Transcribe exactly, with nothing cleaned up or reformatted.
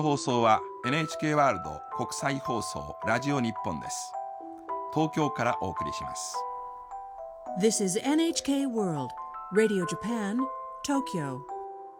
放送は エヌエイチケー ワールド国際放送ラジオ日本です。東京からお送りします。 This is エヌエイチケー World Radio Japan, Tokyo